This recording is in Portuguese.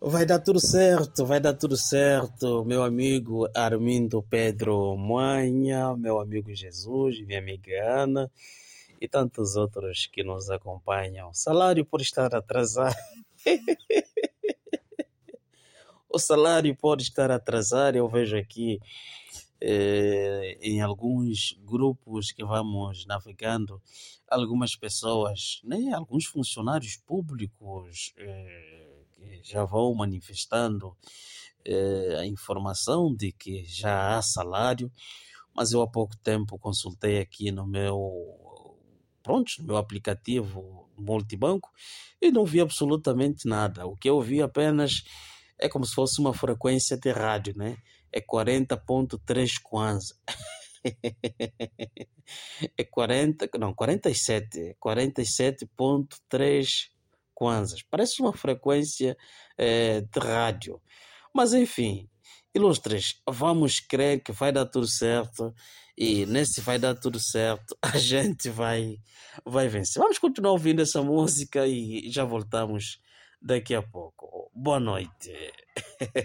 Vai dar tudo certo, meu amigo Armindo Pedro Manha, meu amigo Jesus, minha amiga Ana e tantos outros que nos acompanham. Salário por estar atrasado. O salário pode estar atrasado, eu vejo aqui em alguns grupos que vamos navegando, algumas pessoas, né, alguns funcionários públicos que já vão manifestando a informação de que já há salário, mas eu há pouco tempo consultei aqui no meu aplicativo multibanco e não vi absolutamente nada. O que eu vi apenas é como se fosse uma frequência de rádio, né? É 40,3 kwanza. É 40, não, 47,3 kwanzas. Parece uma frequência de rádio. Mas enfim, ilustres, vamos crer que vai dar tudo certo e nesse vai dar tudo certo, a gente vai vencer. Vamos continuar ouvindo essa música e já voltamos daqui a pouco. Boa noite.